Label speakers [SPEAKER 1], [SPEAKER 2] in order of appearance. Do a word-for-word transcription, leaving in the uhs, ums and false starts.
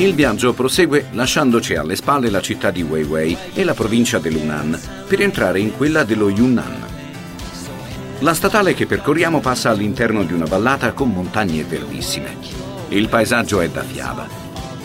[SPEAKER 1] Il viaggio prosegue lasciandoci alle spalle la città di Weiwei e la provincia dell'Hunan per entrare in quella dello Yunnan. La statale che percorriamo passa all'interno di una vallata con montagne verdissime. Il paesaggio è da fiaba.